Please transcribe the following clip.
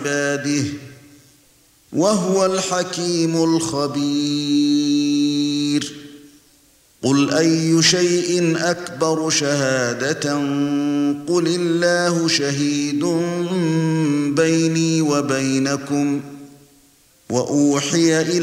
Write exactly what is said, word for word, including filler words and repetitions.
عباده وهو الحكيم الخبير. قل أي شيء أكبر شهادة قل الله شهيد بيني وبينكم وأوحي إلى